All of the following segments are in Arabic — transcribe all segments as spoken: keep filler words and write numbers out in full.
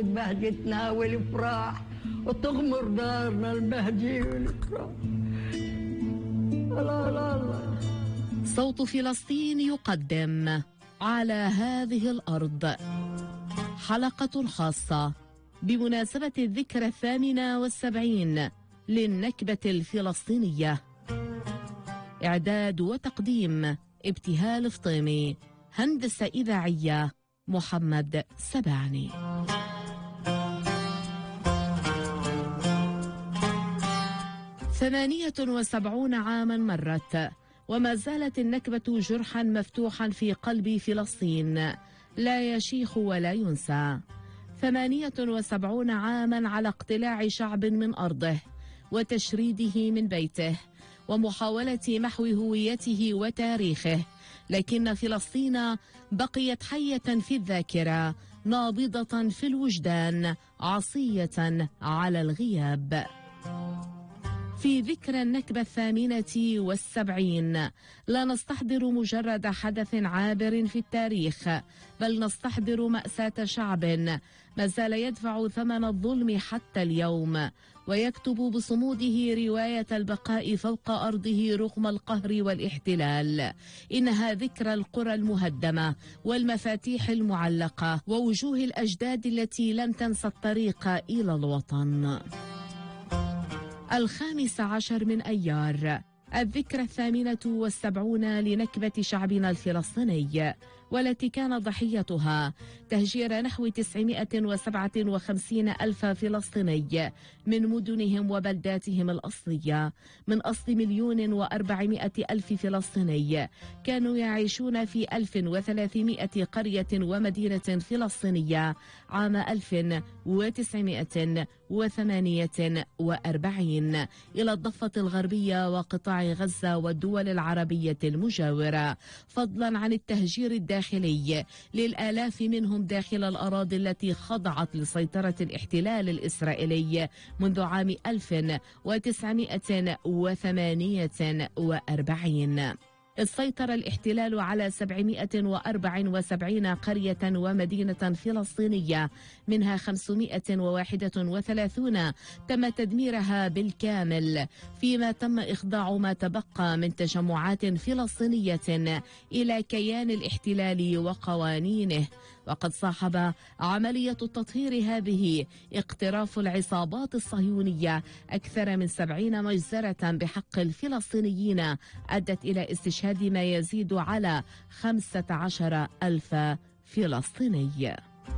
تعود بهجتنا والافراح وتغمر دارنا البهجه والافراح. الله الله الله. صوت فلسطين يقدم على هذه الأرض حلقة خاصة بمناسبة الذكرى الثامنة والسبعين للنكبة الفلسطينية. إعداد وتقديم ابتهال فطيمي، هندسة إذاعية محمد سبعني. ثمانية وسبعون عاما مرت وما زالت النكبة جرحا مفتوحا في قلب فلسطين لا يشيخ ولا ينسى. ثمانية وسبعون عاما على اقتلاع شعب من أرضه وتشريده من بيته ومحاولة محو هويته وتاريخه، لكن فلسطين بقيت حية في الذاكرة، نابضة في الوجدان، عصية على الغياب. في ذكرى النكبة الثامنة والسبعين لا نستحضر مجرد حدث عابر في التاريخ، بل نستحضر مأساة شعب ما زال يدفع ثمن الظلم حتى اليوم، ويكتب بصموده رواية البقاء فوق أرضه رغم القهر والاحتلال. إنها ذكرى القرى المهدمة والمفاتيح المعلقة ووجوه الأجداد التي لم تنسى الطريق إلى الوطن. الخامس عشر من أيار، الذكرى الثامنة والسبعون لنكبة شعبنا الفلسطيني، والتي كان ضحيتها تهجير نحو تسعمائة وسبعة وخمسين ألف فلسطيني من مدنهم وبلداتهم الأصلية، من أصل مليون وأربعمائة ألف فلسطيني كانوا يعيشون في ألف وثلاثمائة قرية ومدينة فلسطينية عام ألف وتسعمائة وثمانية وأربعين إلى الضفة الغربية وقطاع غزة والدول العربية المجاورة، فضلا عن التهجير الداخلي للآلاف منهم داخل الأراضي التي خضعت لسيطرة الاحتلال الإسرائيلي منذ عام ألف وتسعمائة وثمانية وأربعين. سيطر الاحتلال على سبعمائة وأربعة وسبعين قرية ومدينة فلسطينية، منها خمسمائة وواحد وثلاثين تم تدميرها بالكامل، فيما تم إخضاع ما تبقى من تجمعات فلسطينية إلى كيان الاحتلال وقوانينه. وقد صاحب عملية التطهير هذه اقتراف العصابات الصهيونية أكثر من سبعين مجزرة بحق الفلسطينيين أدت إلى استشهاد ما يزيد على خمسة عشر ألف فلسطيني.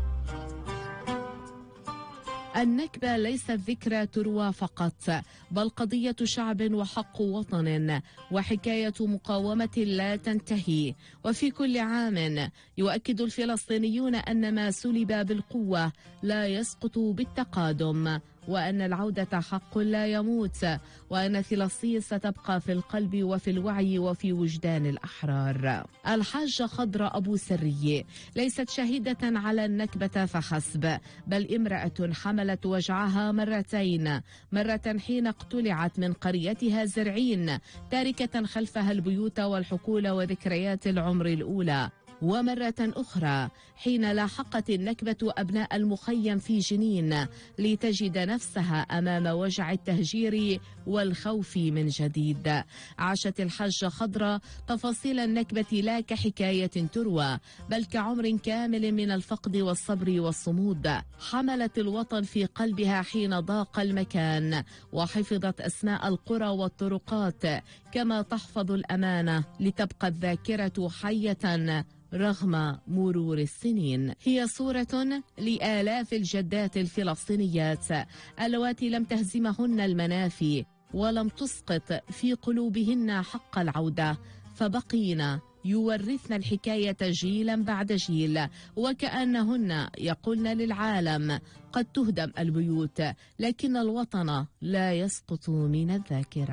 النكبة ليست ذكرى تروى فقط، بل قضية شعب وحق وطن وحكاية مقاومة لا تنتهي. وفي كل عام يؤكد الفلسطينيون أن ما سلب بالقوة لا يسقط بالتقادم، وأن العودة حق لا يموت، وأن فلسطين ستبقى في القلب وفي الوعي وفي وجدان الأحرار. الحاجة خضراء أبو سري ليست شهيدة على النكبة فحسب، بل امرأة حملت وجعها مرتين، مرة حين اقتلعت من قريتها زرعين تاركة خلفها البيوت والحقول وذكريات العمر الأولى، ومرة أخرى حين لاحقت النكبة أبناء المخيم في جنين لتجد نفسها أمام وجع التهجير والخوف من جديد. عاشت الحاجة خضراء تفاصيل النكبة لا كحكاية تروى، بل كعمر كامل من الفقد والصبر والصمود. حملت الوطن في قلبها حين ضاق المكان، وحفظت أسماء القرى والطرقات كما تحفظ الأمانة لتبقى الذاكرة حية رغم مرور السنين. هي صورة لآلاف الجدات الفلسطينيات اللواتي لم تهزمهن المنافي ولم تسقط في قلوبهن حق العودة، فبقين يورثن الحكاية جيلا بعد جيل، وكأنهن يقولن للعالم قد تهدم البيوت لكن الوطن لا يسقط من الذاكرة.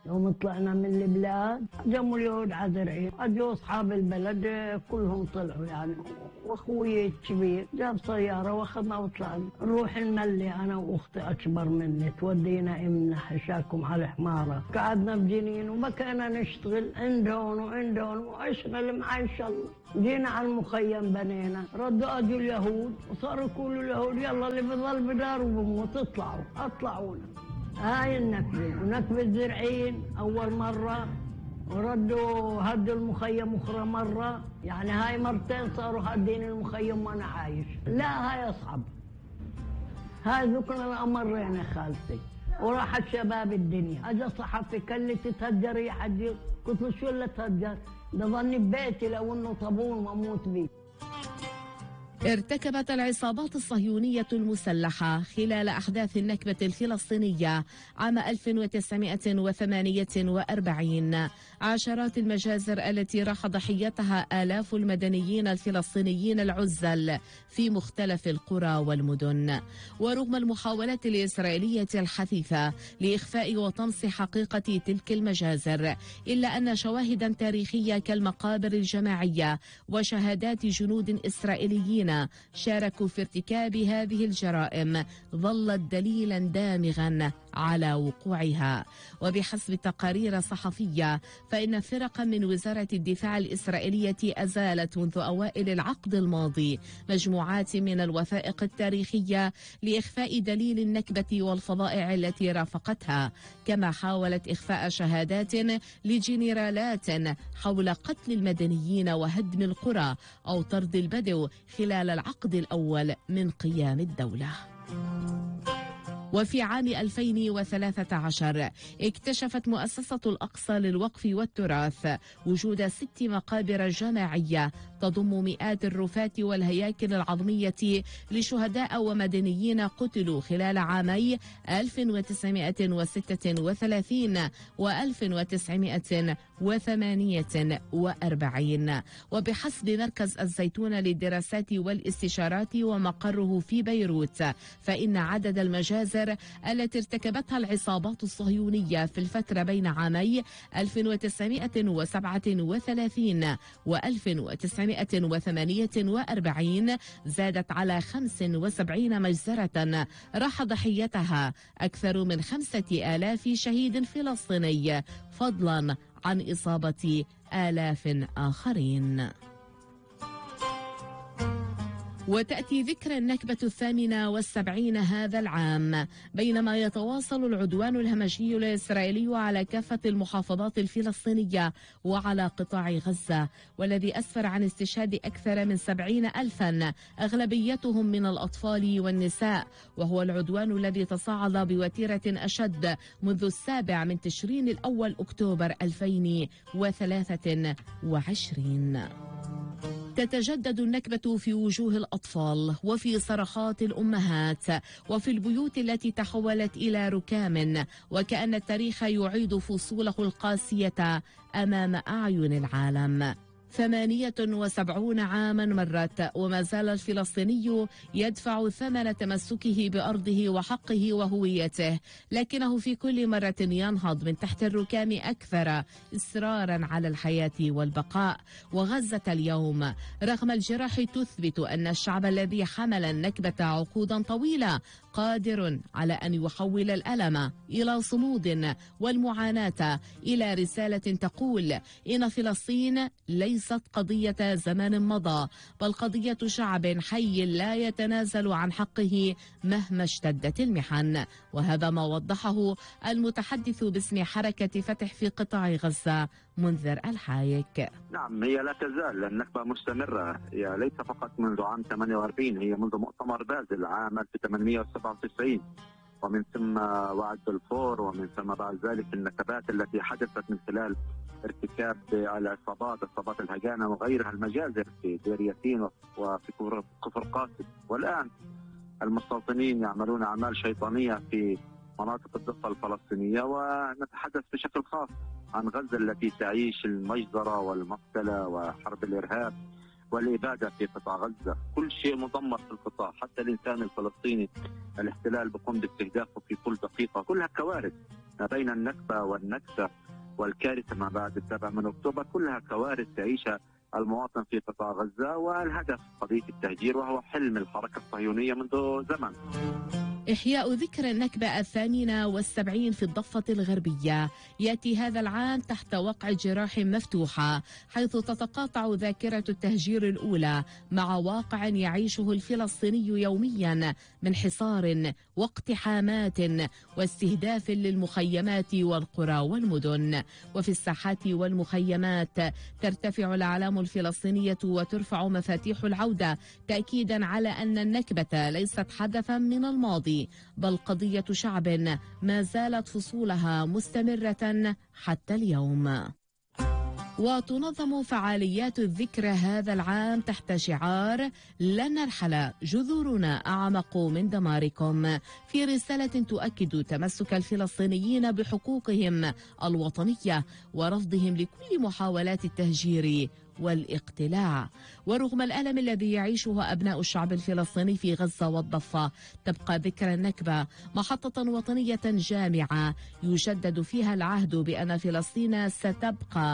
يوم طلعنا من البلاد جموا اليهود على زرعين، اجوا اصحاب البلد كلهم طلعوا يعني، واخوي الكبير جاب سياره واخذنا وطلعنا نروح الملي انا واختي اكبر مني، تودينا امنا حشاكم على حماره، قعدنا بجنين وبكينا نشتغل عندهم وعندهم واشغل معي ان شاء الله. جينا على المخيم بنينا، ردوا اجوا اليهود وصاروا يقولوا اليهود يلا اللي بضل بدار وبموت اطلعوا اطلعونا. هاي النكبة ونكبة زرعين أول مرة، وردوا هدوا المخيم أخرى مرة، يعني هاي مرتين صاروا هادين المخيم وأنا عايش. لا هاي أصعب، هاي ذكرنا أمرين خالتي وراحت شباب الدنيا. أجا صحفي قال لي تتهجر يا حجي، قلت له شو اللي تهجر؟ ده ظني ببيتي لو إنه طابون وأموت بيه. ارتكبت العصابات الصهيونية المسلحة خلال أحداث النكبة الفلسطينية عام ألف وتسعمائة وثمانية وأربعين عشرات المجازر التي راح ضحيتها آلاف المدنيين الفلسطينيين العزل في مختلف القرى والمدن. ورغم المحاولات الإسرائيلية الحثيثة لإخفاء وطمس حقيقة تلك المجازر، إلا أن شواهدا تاريخية كالمقابر الجماعية وشهادات جنود إسرائيليين شاركوا في ارتكاب هذه الجرائم ظلت دليلا دامغا على وقوعها. وبحسب تقارير صحفية فإن فرقا من وزارة الدفاع الإسرائيلية أزالت منذ أوائل العقد الماضي مجموعات من الوثائق التاريخية لإخفاء دليل النكبة والفظائع التي رافقتها، كما حاولت إخفاء شهادات لجنرالات حول قتل المدنيين وهدم القرى أو طرد البدو خلال العقد الأول من قيام الدولة. وفي عام ألفين وثلاثة عشر اكتشفت مؤسسة الأقصى للوقف والتراث وجود ست مقابر جماعية تضم مئات الرفات والهياكل العظمية لشهداء ومدنيين قتلوا خلال عامي ألف وتسعمائة وستة وثلاثين و ألف وتسعمائة وثمانية وأربعين. وبحسب مركز الزيتون للدراسات والاستشارات ومقره في بيروت، فإن عدد المجازر التي ارتكبتها العصابات الصهيونية في الفترة بين عامي ألف وتسعمائة وسبعة وثلاثين و ألف وتسعمائة وثمانية وأربعين زادت على خمس وسبعين مجزرة راح ضحيتها أكثر من خمسة آلاف شهيد فلسطيني، فضلا عن إصابة آلاف آخرين. وتأتي ذكرى النكبة الثامنة والسبعين هذا العام بينما يتواصل العدوان الهمجي الإسرائيلي على كافة المحافظات الفلسطينية وعلى قطاع غزة، والذي أسفر عن استشهاد أكثر من سبعين ألفا أغلبيتهم من الأطفال والنساء، وهو العدوان الذي تصاعد بوتيرة أشد منذ السابع من تشرين الأول أكتوبر ألفين وثلاثة وعشرين. تتجدد النكبة في وجوه الأطفال وفي صرخات الأمهات وفي البيوت التي تحولت إلى ركام، وكأن التاريخ يعيد فصوله القاسية أمام أعين العالم. ثمانية وسبعون عاما مرت وما زال الفلسطيني يدفع ثمن تمسكه بأرضه وحقه وهويته، لكنه في كل مرة ينهض من تحت الركام أكثر إصرارا على الحياة والبقاء. وغزة اليوم رغم الجراح تثبت أن الشعب الذي حمل النكبة عقودا طويلة قادر على أن يحول الألم إلى صمود والمعاناة إلى رسالة تقول إن فلسطين ليست قضية زمان مضى، بل قضية شعب حي لا يتنازل عن حقه مهما اشتدت المحن. وهذا ما وضحه المتحدث باسم حركة فتح في قطاع غزة منذر الحايك. نعم، هي لا تزال النكبة مستمرة، هي ليس فقط منذ عام ثمانية وأربعين، هي منذ مؤتمر بازل عام ألف وثمانمائة وسبعة وتسعين، ومن ثم وعد بلفور، ومن ثم بعد ذلك النكبات التي حدثت من خلال ارتكاب العصابات، عصابات الهجانة وغيرها المجازر في دير ياسين وفي كفر قاسم. والآن المستوطنين يعملون أعمال شيطانية في مناطق الضفة الفلسطينية، ونتحدث بشكل خاص عن غزة التي تعيش المجزرة والمقتلة وحرب الإرهاب والإبادة في قطاع غزة. كل شيء مدمر في القطاع، حتى الإنسان الفلسطيني الاحتلال بقوم باستهدافه في كل دقيقة. كلها كوارث ما بين النكبة والنكسة والكارثة ما بعد السابع من أكتوبر، كلها كوارث تعيشها المواطن في قطاع غزة. والهدف قضية التهجير، وهو حلم الحركة الصهيونية منذ زمن. إحياء ذكرى النكبة الثامنة والسبعين في الضفة الغربية يأتي هذا العام تحت وقع جراح مفتوحة، حيث تتقاطع ذاكرة التهجير الأولى مع واقع يعيشه الفلسطيني يوميا من حصار واقتحامات واستهداف للمخيمات والقرى والمدن. وفي الساحات والمخيمات ترتفع الأعلام الفلسطينية وترفع مفاتيح العودة، تأكيدا على أن النكبة ليست حدثا من الماضي، بل قضية شعب ما زالت فصولها مستمرة حتى اليوم. وتنظم فعاليات الذكرى هذا العام تحت شعار لن نرحل، جذورنا أعمق من دماركم، في رسالة تؤكد تمسك الفلسطينيين بحقوقهم الوطنية ورفضهم لكل محاولات التهجير والاقتلاع. ورغم الألم الذي يعيشه أبناء الشعب الفلسطيني في غزة والضفة، تبقى ذكرى النكبة محطة وطنية جامعة يجدد فيها العهد بأن فلسطين ستبقى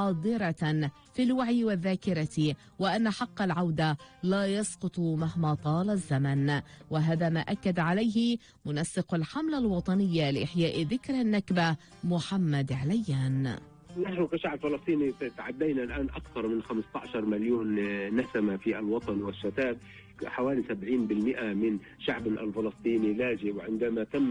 حاضرة في الوعي والذاكرة، وأن حق العودة لا يسقط مهما طال الزمن. وهذا ما أكد عليه منسق الحملة الوطنية لإحياء ذكرى النكبة محمد عليان. نحن كشعب فلسطيني تعدينا الآن أكثر من خمسة عشر مليون نسمة في الوطن والشتات، حوالي سبعين بالمئة من شعبنا الفلسطيني لاجئ. وعندما تم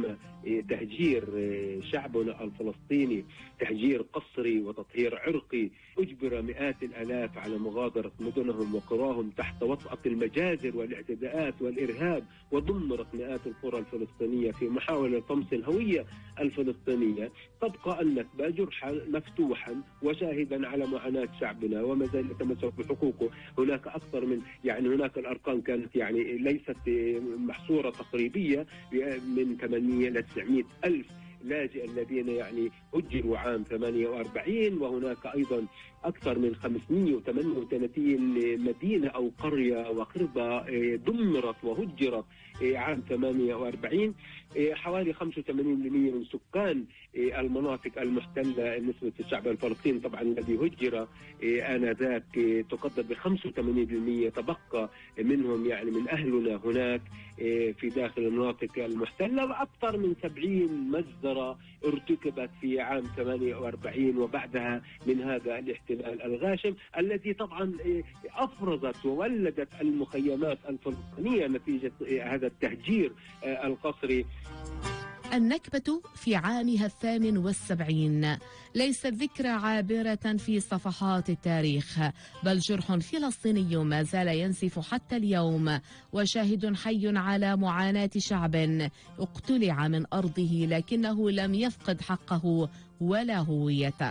تهجير شعبنا الفلسطيني تهجير قسري وتطهير عرقي، أجبر مئات الآلاف على مغادرة مدنهم وقراهم تحت وطأة المجازر والاعتداءات والإرهاب، ودمرت مئات القرى الفلسطينية في محاولة طمس الهوية الفلسطينية. تبقى النكبة جرحا مفتوحا وشاهدا على معاناة شعبنا وما زال يتمسك بحقوقه. هناك أكثر من يعني هناك الأرقام كانت يعني ليست محصورة تقريبية، من ثمانمئة إلى تسعمئة ألف لاجئ الذين يعني هجروا عام ثمانية وأربعين، وهناك أيضا أكثر من خمسمئة وثمانية وثلاثين مدينة أو قرية وقربة دمرت وهجرت عام ثمانية وأربعين. حوالي خمسة وثمانين بالمئة من سكان المناطق المحتلة نسبة الشعب الفلسطيني طبعا الذي هجر آنذاك تقدر ب خمسة وثمانين بالمئة، تبقى منهم يعني من أهلنا هناك في داخل المناطق المحتلة. وأكثر من سبعين مجزرة ارتكبت في عام ثمانية وأربعين وبعدها من هذا الاحتلال الغاشم الذي طبعا أفرزت وولدت المخيمات الفلسطينية نتيجة هذا التهجير القسري. النكبة في عامها الثامن والسبعين ليست ذكرى عابرة في صفحات التاريخ، بل جرح فلسطيني ما زال ينسف حتى اليوم، وشاهد حي على معاناة شعب اقتلع من أرضه لكنه لم يفقد حقه ولا هويته.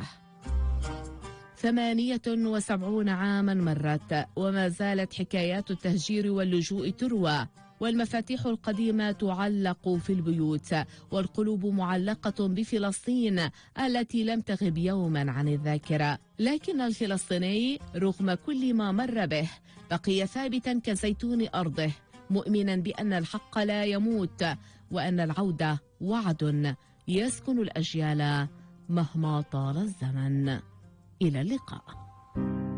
ثمانية وسبعون عاما مرت وما زالت حكايات التهجير واللجوء تروى، والمفاتيح القديمة تعلق في البيوت، والقلوب معلقة بفلسطين التي لم تغب يوما عن الذاكرة. لكن الفلسطيني رغم كل ما مر به بقي ثابتا كزيتون أرضه، مؤمنا بأن الحق لا يموت، وأن العودة وعد يسكن الأجيال مهما طال الزمن. إلى اللقاء.